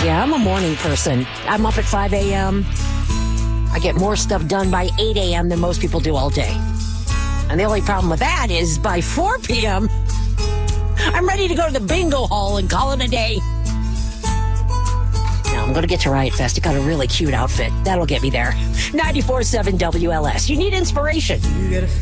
Yeah, I'm a morning person. I'm up at 5 a.m. I get more stuff done by 8 a.m. than most people do all day. And the only problem with that is by 4 p.m., I'm ready to go to the bingo hall and call it a day. Now, I'm going to get to Riot Fest. It got a really cute outfit. That'll get me there. 94.7 WLS. You need inspiration.